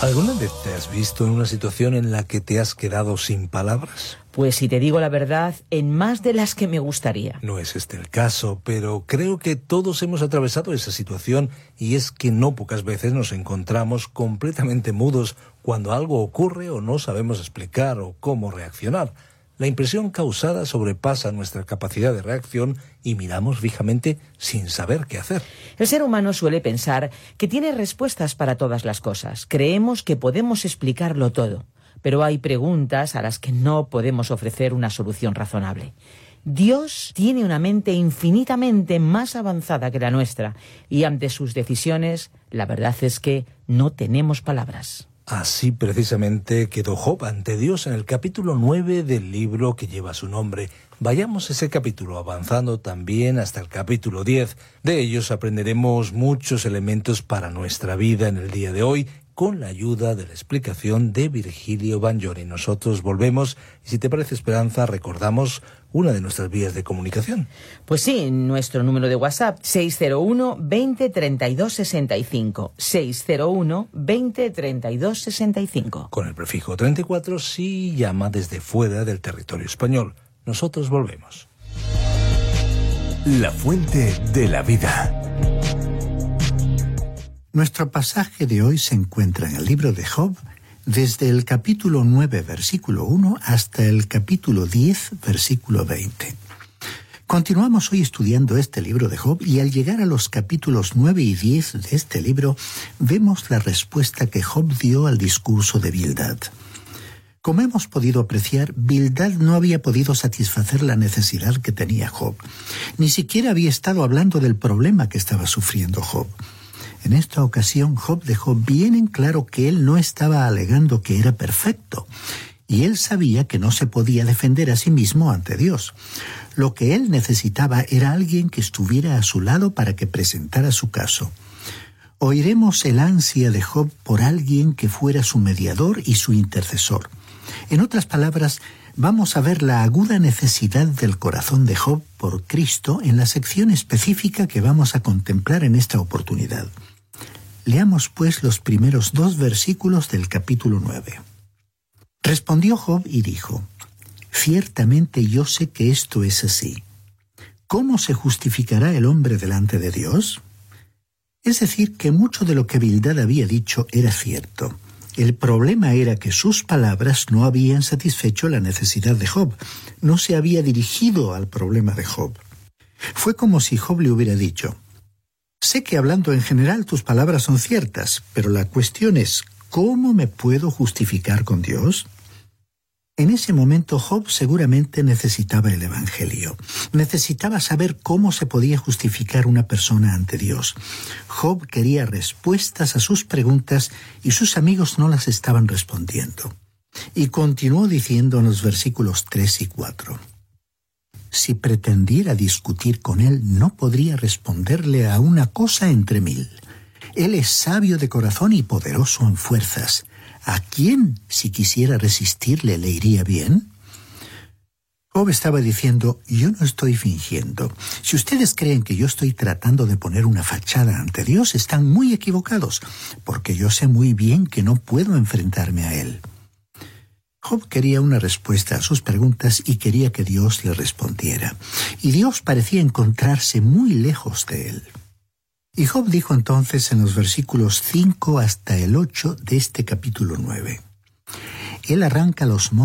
¿Alguna vez te has visto en una situación en la que te has quedado sin palabras? Pues si te digo la verdad, en más de las que me gustaría. No es este el caso, pero creo que todos hemos atravesado esa situación, y es que no pocas veces nos encontramos completamente mudos cuando algo ocurre o no sabemos explicar o cómo reaccionar. La impresión causada sobrepasa nuestra capacidad de reacción y miramos fijamente sin saber qué hacer. El ser humano suele pensar que tiene respuestas para todas las cosas. Creemos que podemos explicarlo todo, pero hay preguntas a las que no podemos ofrecer una solución razonable. Dios tiene una mente infinitamente más avanzada que la nuestra, y ante sus decisiones, la verdad es que no tenemos palabras. Así precisamente quedó Job ante Dios en el capítulo 9 del libro que lleva su nombre. Vayamos ese capítulo avanzando también hasta el capítulo 10. De ellos aprenderemos muchos elementos para nuestra vida en el día de hoy, con la ayuda de la explicación de Virgilio Bagnoni. Nosotros volvemos, y si te parece, Esperanza, recordamos una de nuestras vías de comunicación. Pues sí, nuestro número de WhatsApp, 601 20 32 65. 601 20 32 65. Con el prefijo 34 si llama desde fuera del territorio español. Nosotros volvemos. La fuente de la vida. Nuestro pasaje de hoy se encuentra en el libro de Job, desde el capítulo 9, versículo 1, hasta el capítulo 10, versículo 20. Continuamos hoy estudiando este libro de Job, y al llegar a los capítulos 9 y 10 de este libro, vemos la respuesta que Job dio al discurso de Bildad. Como hemos podido apreciar, Bildad no había podido satisfacer la necesidad que tenía Job. Ni siquiera había estado hablando del problema que estaba sufriendo Job. En esta ocasión, Job dejó bien en claro que él no estaba alegando que era perfecto, y él sabía que no se podía defender a sí mismo ante Dios. Lo que él necesitaba era alguien que estuviera a su lado para que presentara su caso. Oiremos el ansia de Job por alguien que fuera su mediador y su intercesor. En otras palabras, vamos a ver la aguda necesidad del corazón de Job por Cristo en la sección específica que vamos a contemplar en esta oportunidad. Leamos pues los primeros 2 versículos del capítulo 9. Respondió Job y dijo: «Ciertamente yo sé que esto es así. ¿Cómo se justificará el hombre delante de Dios?». Es decir, que mucho de lo que Bildad había dicho era cierto. El problema era que sus palabras no habían satisfecho la necesidad de Job. No se había dirigido al problema de Job. Fue como si Job le hubiera dicho: «Sé que hablando en general tus palabras son ciertas, pero la cuestión es, ¿cómo me puedo justificar con Dios?». En ese momento Job seguramente necesitaba el Evangelio. Necesitaba saber cómo se podía justificar una persona ante Dios. Job quería respuestas a sus preguntas, y sus amigos no las estaban respondiendo. Y continuó diciendo en los versículos 3 y 4. «Si pretendiera discutir con él, no podría responderle a una cosa entre 1000. Él es sabio de corazón y poderoso en fuerzas. ¿A quién, si quisiera resistirle, le iría bien?». Job estaba diciendo: «Yo no estoy fingiendo. Si ustedes creen que yo estoy tratando de poner una fachada ante Dios, están muy equivocados, porque yo sé muy bien que no puedo enfrentarme a él». Job quería una respuesta a sus preguntas y quería que Dios le respondiera. Y Dios parecía encontrarse muy lejos de él. Y Job dijo entonces en los versículos 5 hasta el 8 de este capítulo 9: «Él arranca los montes